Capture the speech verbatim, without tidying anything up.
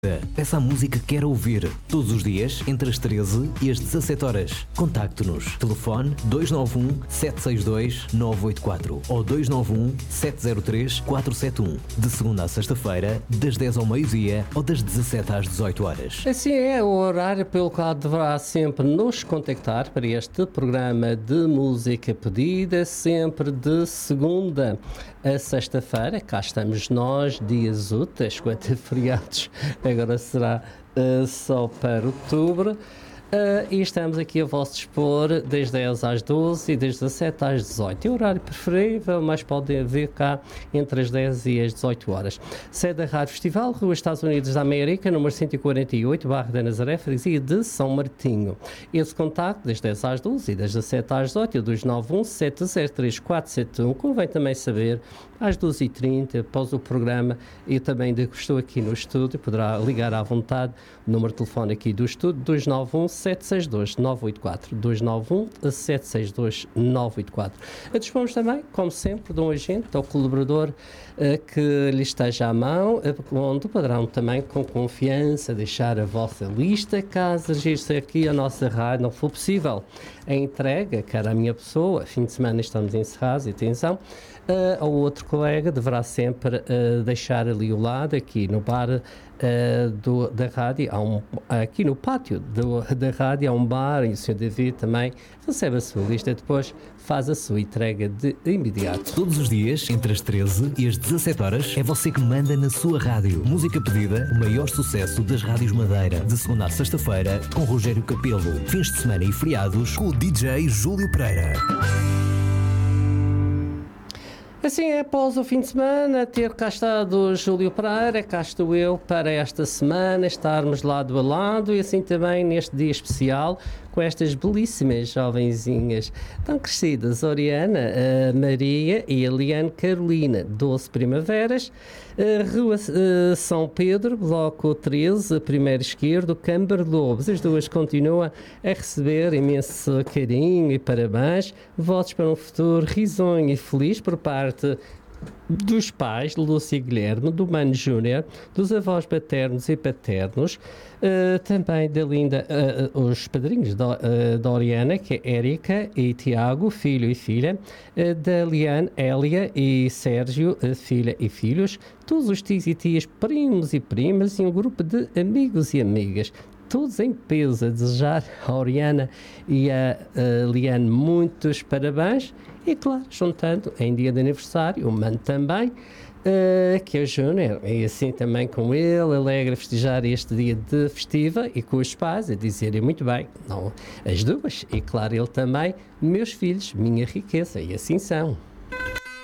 Peça a música que quer ouvir, todos os dias, entre as treze e as dezassete horas. Contacte-nos. Telefone dois nove um, sete seis dois, nove oito quatro ou dois nove um, sete zero três, quatro sete um. De segunda a sexta-feira, das dez ao meio-dia ou das dezassete às dezoito horas. Assim é o horário pelo qual deverá sempre nos contactar para este programa de música pedida, sempre de segunda a sexta-feira. Cá estamos nós, dias úteis, quanto a feriados, agora será uh, só para outubro. Uh, e estamos aqui a vosso dispor das dez às doze e das dezassete às dezoito. É o horário preferível, mas podem ver cá entre as dez e as dezoito horas. Sede da Rádio Festival, Rua Estados Unidos da América, número cento e quarenta e oito, Barra da Nazaré, freguesia de São Martinho. Esse contacto das dez às doze e das dezassete às dezoito é dois nove um, sete zero três, quatro sete um. Convém também saber, às doze e trinta, após o programa, eu também estou aqui no estúdio, poderá ligar à vontade, o número de telefone aqui do estúdio, dois nove um, sete seis dois, nove oito quatro, dois nove um, sete seis dois, nove oito quatro. Dispomos também, como sempre, de um agente ou colaborador uh, que lhe esteja à mão, uh, onde poderão também, com confiança, deixar a vossa lista, caso registre aqui a nossa rádio, não for possível a entrega, cara, a minha pessoa, fim de semana estamos encerrados, e atenção, uh, ou outro colega deverá sempre uh, deixar ali o lado, aqui no bar uh, do, da rádio, há um, aqui no pátio do, da rádio há um bar, e o senhor David também recebe a sua lista, depois faz a sua entrega de imediato. Todos os dias, entre as treze e as dezassete horas, é você que manda na sua rádio. Música pedida, o maior sucesso das rádios Madeira. De segunda a sexta-feira, com Rogério Capelo. Fins de semana e feriados, com o D J Júlio Pereira. Assim é, após o fim de semana, ter cá estado o Júlio Pereira, cá estou eu para esta semana, estarmos lado a lado e assim também neste dia especial com estas belíssimas jovenzinhas tão crescidas, Oriana, a Maria e a Liane Carolina, doze primaveras, Rua uh, São Pedro, bloco treze, primeiro esquerdo, Câmara Lobos. As duas continuam a receber imenso carinho e parabéns, votos para um futuro risonho e feliz por parte dos pais, Lúcia e Guilherme, do Mano Júnior, dos avós paternos e paternos, uh, também da linda, uh, os padrinhos da, uh, da Oriana, que é Érica e Tiago, filho e filha, uh, da Liane, Hélia e Sérgio, uh, filha e filhos, todos os tios e tias, primos e primas e um grupo de amigos e amigas. Todos em peso a desejar a Oriana e a, a Liane muitos parabéns e, claro, juntando em dia de aniversário, o Mano também, uh, que é o Júnior, e assim também com ele, alegre a festejar este dia de festiva e com os pais a dizerem muito bem, não, as duas, e claro, ele também, meus filhos, minha riqueza, e assim são.